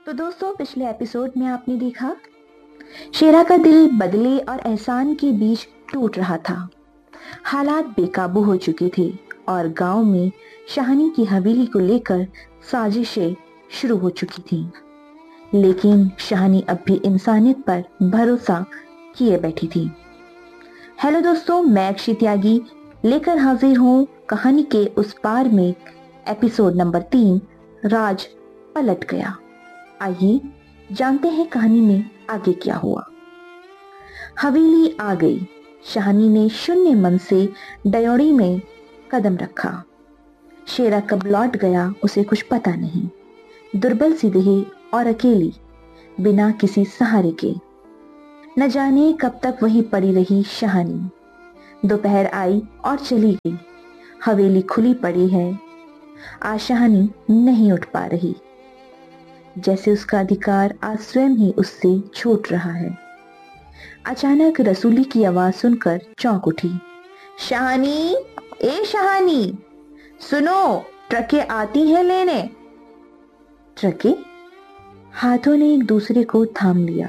तो दोस्तों, पिछले एपिसोड में आपने देखा शेरा का दिल बदले और एहसान के बीच टूट रहा था। हालात बेकाबू हो चुके थे और गांव में शाहनी की हवेली को लेकर साजिशें शुरू हो चुकी थीं। लेकिन शाहनी अब भी इंसानियत पर भरोसा किए बैठी थी। हेलो दोस्तों, मैं अक्षय त्यागी लेकर हाजिर हूँ कहानी के उस पार में एपिसोड नंबर 3, राज पलट गया। आइए जानते हैं कहानी में आगे क्या हुआ। हवेली आ गई। शाहनी ने शून्य मन से डयोड़ी में कदम रखा। शेरा कब लौट गया उसे कुछ पता नहीं। दुर्बल सी देह और अकेली, बिना किसी सहारे के, न जाने कब तक वहीं पड़ी रही शाहनी। दोपहर आई और चली गई। हवेली खुली पड़ी है। आज शाहनी नहीं उठ पा रही, जैसे उसका अधिकार आज स्वयं ही उससे छूट रहा है। अचानक रसूली की आवाज सुनकर चौंक उठी। शाहनी, ए शाहनी, सुनो, ट्रकें आती हैं लेने। ट्रकें? हाथों ने एक दूसरे को थाम लिया।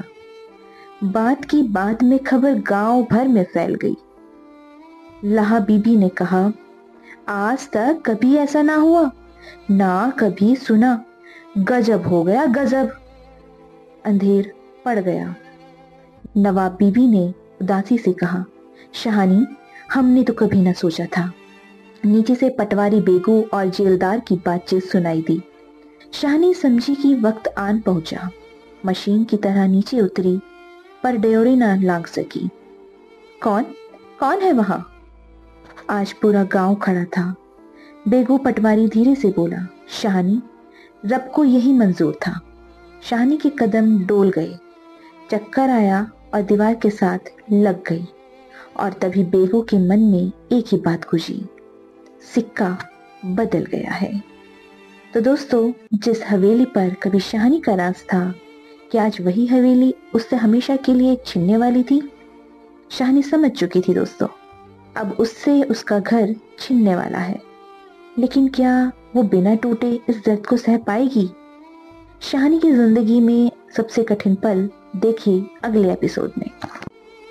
बात की बात में खबर गांव भर में फैल गई। लाहा बीबी ने कहा, आज तक कभी ऐसा ना हुआ, ना कभी सुना। गजब हो गया, गजब। अंधेर पड़ गया। नवाब बीबी ने उदासी से कहा, शाहनी, हमने तो कभी न सोचा था। नीचे से पटवारी बेगू और जेलदार की बातचीत सुनाई दी। शाहनी समझी कि वक्त आन पहुंचा। मशीन की तरह नीचे उतरी, पर ड्योढ़ी न लांघ सकी। कौन कौन है वहां? आज पूरा गांव खड़ा था। बेगू पटवारी धीरे से बोला, शाहनी, रब को यही मंजूर था। शाहनी के कदम डोल गए, चक्कर आया और दीवार के साथ लग गई। और तभी बेगू के मन में एक ही बात गुंजी, सिक्का बदल गया है। तो दोस्तों, जिस हवेली पर कभी शाहनी का राज था, क्या आज वही हवेली उससे हमेशा के लिए छीनने वाली थी? शाहनी समझ चुकी थी दोस्तों, अब उससे उसका घर छीनने वाला है। लेकिन क्या वो बिना टूटे इस दर्द को सह पाएगी? शाहनी की जिंदगी में सबसे कठिन पल देखिए अगले एपिसोड में।